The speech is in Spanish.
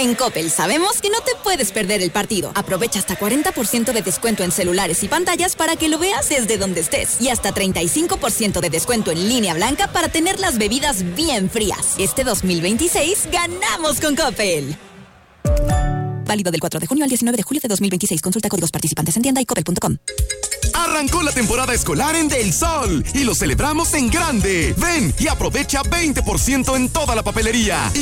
En Coppel sabemos que no te puedes perder el partido. Aprovecha hasta 40% de descuento en celulares y pantallas para que lo veas desde donde estés. Y hasta 35% de descuento en línea blanca para tener las bebidas bien frías. Este 2026 ganamos con Coppel. Válido del 4 de junio al 19 de julio de 2026. Consulta códigos participantes en tienda y coppel.com. Arrancó la temporada escolar en Del Sol y lo celebramos en grande. Ven y aprovecha 20% en toda la papelería.